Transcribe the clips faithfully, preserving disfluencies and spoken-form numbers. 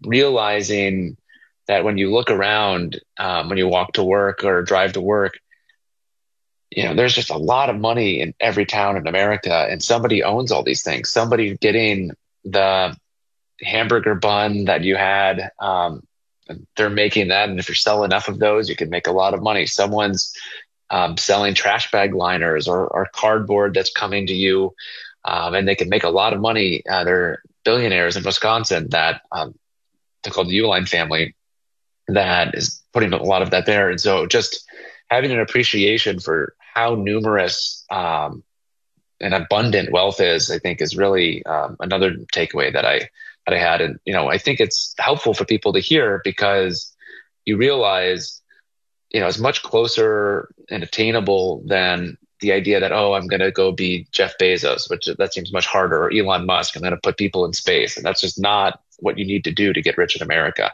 realizing that when you look around, um, when you walk to work or drive to work, you know, there's just a lot of money in every town in America, and somebody owns all these things. Somebody getting the hamburger bun that you had, um, they're making that. And if you sell enough of those, you can make a lot of money. Someone's um, selling trash bag liners or, or cardboard that's coming to you, um, and they can make a lot of money. Uh, they're billionaires in Wisconsin that um, they're called the Uline family that is putting a lot of that there. And so just having an appreciation for how numerous um, and abundant wealth is, I think, is really um, another takeaway that I that I had. And you know, I think it's helpful for people to hear because you realize, you know, it's much closer and attainable than the idea that, oh, I'm going to go be Jeff Bezos, which that seems much harder, or Elon Musk. I'm going to put people in space, and that's just not what you need to do to get rich in America.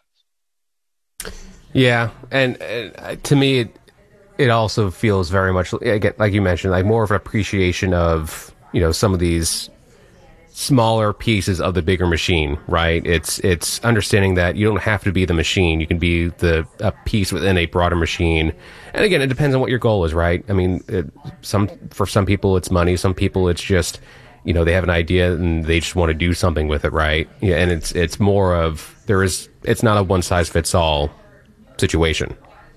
Yeah, and, and to me, it, it also feels very much, again, like you mentioned, like more of an appreciation of, you know, some of these smaller pieces of the bigger machine, right? It's it's understanding that you don't have to be the machine. You can be the a piece within a broader machine. And again, it depends on what your goal is, right? I mean, it, some for some people it's money. Some people it's just, you know, they have an idea and they just want to do something with it, right? Yeah, and it's it's more of there is it's not a one size fits all situation.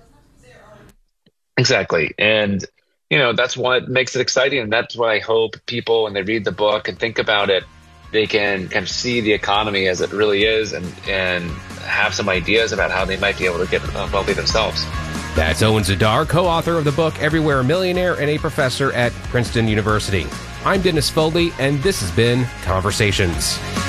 Exactly. And, you know, that's what makes it exciting. And that's what I hope people, when they read the book and think about it, they can kind of see the economy as it really is and, and have some ideas about how they might be able to get wealthy themselves. That's Owen Zidar, co-author of the book Everywhere a Millionaire and a professor at Princeton University. I'm Dennis Foley, and this has been Conversations.